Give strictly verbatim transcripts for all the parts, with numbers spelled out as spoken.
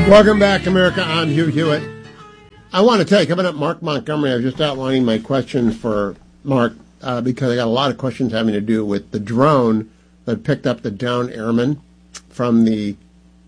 Welcome back, America. I'm Hugh Hewitt. I want to tell you, coming up, Mark Montgomery. I was just outlining my questions for Mark uh, because I got a lot of questions having to do with the drone that picked up the downed airman from the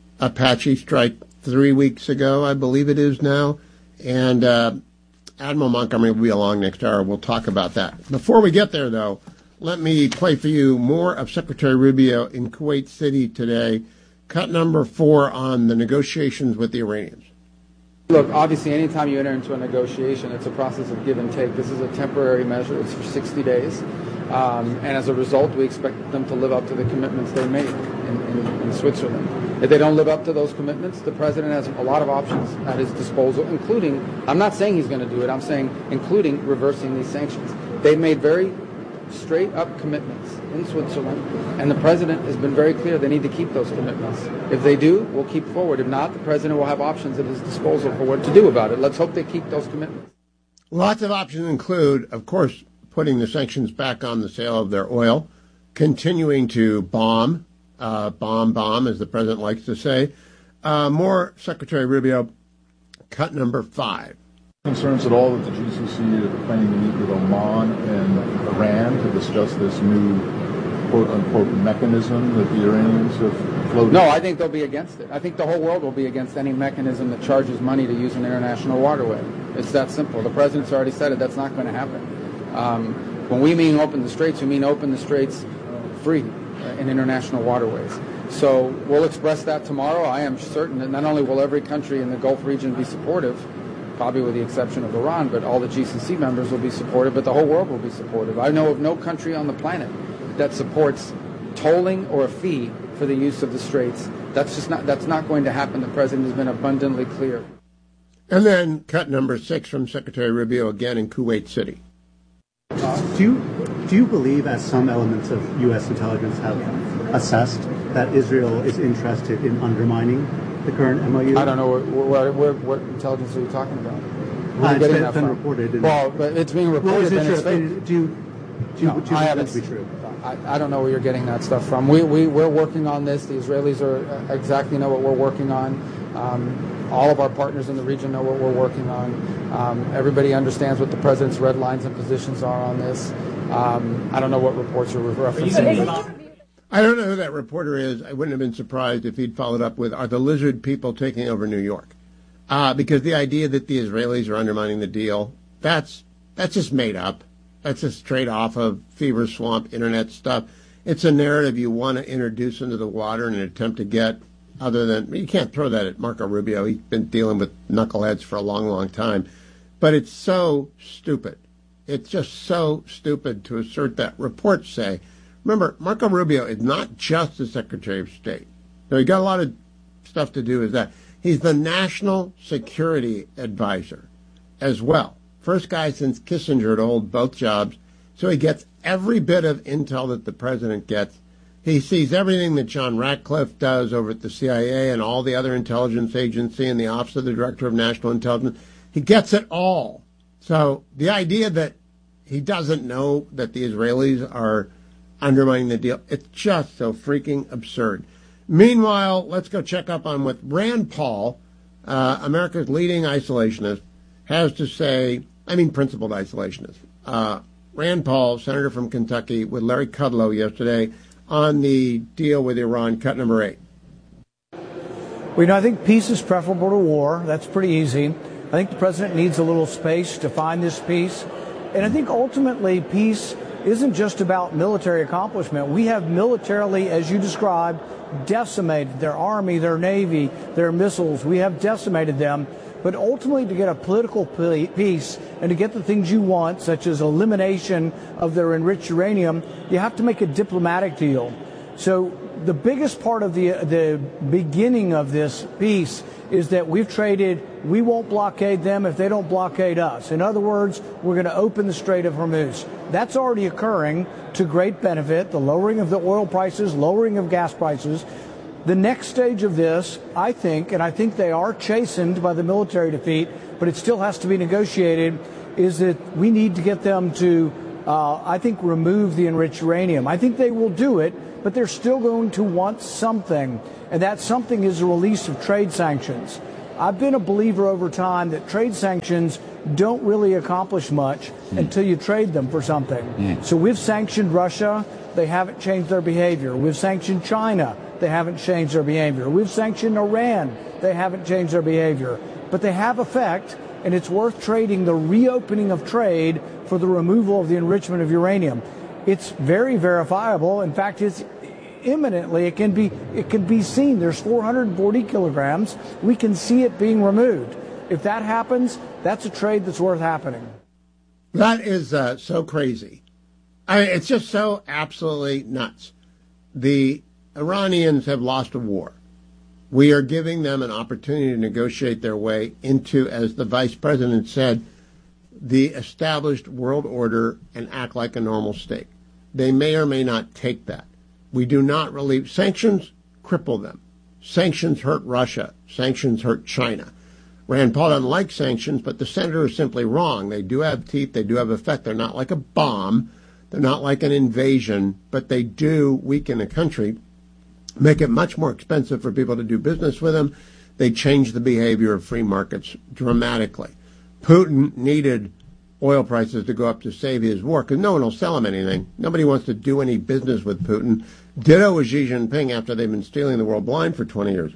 Apache strike three weeks ago, I believe it is now. And uh, Admiral Montgomery will be along next hour. We'll talk about that. Before we get there, though, let me play for you more of Secretary Rubio in Kuwait City today. Cut number four on the negotiations with the Iranians. Look, obviously, anytime you enter into a negotiation, it's a process of give and take. This is a temporary measure. It's for sixty days. Um, and as a result, we expect them to live up to the commitments they made in, in, in Switzerland. If they don't live up to those commitments, the president has a lot of options at his disposal, including, I'm not saying he's going to do it, I'm saying including reversing these sanctions. They've made very straight-up commitments in Switzerland, and the president has been very clear they need to keep those commitments. If they do, we'll keep forward. If not, the president will have options at his disposal for what to do about it. Let's hope they keep those commitments. Lots of options include, of course, putting the sanctions back on the sale of their oil, continuing to bomb, uh, bomb, bomb, as the president likes to say. Uh, more, Secretary Rubio, cut number five. Concerns at all that the G C C are planning to meet with Oman and Iran to discuss this new quote-unquote mechanism that the Iranians have floated? No, I think they'll be against it. I think the whole world will be against any mechanism that charges money to use an international waterway. It's that simple. The president's already said it. That's not going to happen. Um, when we mean open the straits, we mean open the straits free uh, in international waterways. So we'll express that tomorrow. I am certain that not only will every country in the Gulf region be supportive, probably with the exception of Iran, but all the G C C members will be supportive, but the whole world will be supportive. I know of no country on the planet that supports tolling or a fee for the use of the straits. That's just not, that's not going to happen. The president has been abundantly clear. And then cut number six from Secretary Rubio again in Kuwait City. Uh, do you, do you believe, as some elements of U S intelligence have assessed, that Israel is interested in undermining the current M O U? I don't know. What, what, what intelligence are you talking about? Uh, it's been, been reported. In well, but it's being reported. Well, is it true? Do you, do you, no, do you I believe that to be true? I, I don't know where you're getting that stuff from. We, we, we're working on this. The Israelis are exactly know what we're working on. Um, all of our partners in the region know what we're working on. Um, everybody understands what the president's red lines and positions are on this. Um, I don't know what reports you're referencing. I don't know who that reporter is. I wouldn't have been surprised if he'd followed up with, are the lizard people taking over New York? Uh, because the idea that the Israelis are undermining the deal, that's that's just made up. That's just straight off of Fever Swamp internet stuff. It's a narrative you want to introduce into the water in an attempt to get, other than, you can't throw that at Marco Rubio. He's been dealing with knuckleheads for a long, long time. But it's so stupid. It's just so stupid to assert that. Reports say, remember, Marco Rubio is not just the Secretary of State. Now, he got a lot of stuff to do with that. He's the National Security Advisor as well. First guy since Kissinger to hold both jobs. So he gets every bit of intel that the president gets. He sees everything that John Ratcliffe does over at the C I A and all the other intelligence agency and the Office of the Director of National Intelligence. He gets it all. So the idea that he doesn't know that the Israelis are undermining the deal, it's just so freaking absurd. Meanwhile, let's go check up on what Rand Paul, uh, America's leading isolationist, has to say. I mean, principled isolationist. Uh, Rand Paul, senator from Kentucky, with Larry Kudlow yesterday on the deal with Iran, cut number eight. Well, you know, I think peace is preferable to war. That's pretty easy. I think the president needs a little space to find this peace. And I think ultimately peace isn't just about military accomplishment. We have militarily, as you described, decimated their army, their navy, their missiles. We have decimated them. But ultimately, to get a political peace and to get the things you want, such as elimination of their enriched uranium, you have to make a diplomatic deal. So the biggest part of the the beginning of this peace is that we've traded, we won't blockade them if they don't blockade us. In other words, we're going to open the Strait of Hormuz. That's already occurring to great benefit, the lowering of the oil prices, lowering of gas prices. The next stage of this, I think, and I think they are chastened by the military defeat, but it still has to be negotiated, is that we need to get them to, uh, I think, remove the enriched uranium. I think they will do it, but they're still going to want something, and that something is the release of trade sanctions. I've been a believer over time that trade sanctions don't really accomplish much mm. until you trade them for something. Mm. So we've sanctioned Russia. They haven't changed their behavior. We've sanctioned China. They haven't changed their behavior. We've sanctioned Iran. They haven't changed their behavior. But they have effect, and it's worth trading the reopening of trade for the removal of the enrichment of uranium. It's very verifiable. In fact, it's imminently, it can be it can be seen. There's four hundred forty kilograms. We can see it being removed. If that happens, that's a trade that's worth happening. That is uh, so crazy. I mean, it's just so absolutely nuts. The Iranians have lost a war. We are giving them an opportunity to negotiate their way into, as the vice president said, the established world order and act like a normal state. They may or may not take that. We do not relieve. Sanctions cripple them. Sanctions hurt Russia. Sanctions hurt China. Rand Paul doesn't like sanctions, but the senator is simply wrong. They do have teeth. They do have effect. They're not like a bomb. They're not like an invasion, but they do weaken a country, make it much more expensive for people to do business with them. They change the behavior of free markets dramatically. Putin needed oil prices to go up to save his war because no one will sell him anything. Nobody wants to do any business with Putin. Ditto with Xi Jinping after they've been stealing the world blind for twenty years.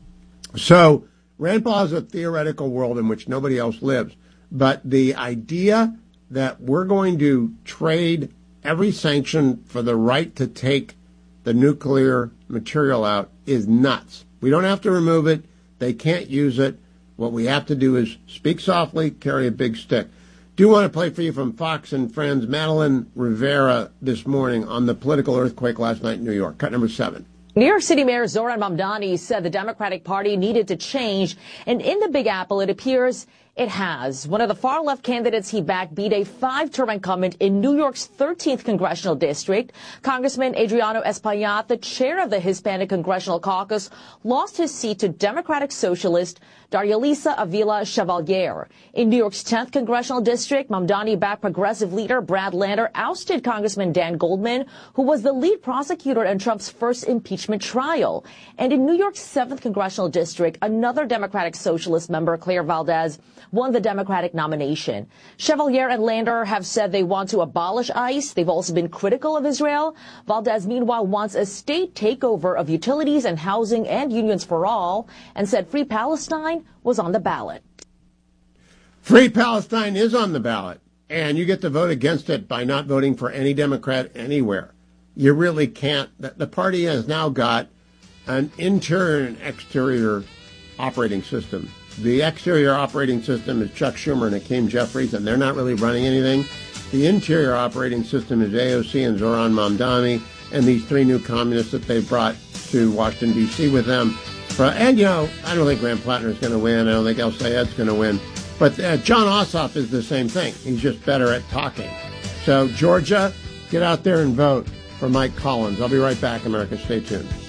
So Rand Paul has a theoretical world in which nobody else lives. But the idea that we're going to trade every sanction for the right to take the nuclear material out is nuts. We don't have to remove it. They can't use it. What we have to do is speak softly, carry a big stick. Do want to play for you from Fox and Friends, Madeline Rivera this morning on the political earthquake last night in New York. Cut number seven. New York City Mayor Zohran Mamdani said the Democratic Party needed to change, and in the Big Apple, it appears it has. One of the far-left candidates he backed beat a five-term incumbent in New York's thirteenth congressional district. Congressman Adriano Espaillat, the chair of the Hispanic Congressional Caucus, lost his seat to Democratic Socialist Darialisa Avila Chevalier. In New York's tenth congressional district, Mamdani-backed progressive leader Brad Lander ousted Congressman Dan Goldman, who was the lead prosecutor in Trump's first impeachment trial. And in New York's seventh congressional district, another Democratic Socialist member, Claire Valdez, won the Democratic nomination. Chevalier and Lander have said they want to abolish ICE. They've also been critical of Israel. Valdez, meanwhile, wants a state takeover of utilities and housing and unions for all, and said Free Palestine was on the ballot. Free Palestine is on the ballot, and you get to vote against it by not voting for any Democrat anywhere. You really can't. The party has now got an interior and exterior operating system. The exterior operating system is Chuck Schumer and Hakeem Jeffries, and they're not really running anything. The interior operating system is A O C and Zohran Mamdani and these three new communists that they brought to Washington, D C with them. And, you know, I don't think Graham Plattner is going to win. I don't think El Sayed's going to win. But uh, John Ossoff is the same thing. He's just better at talking. So, Georgia, get out there and vote for Mike Collins. I'll be right back, America. Stay tuned.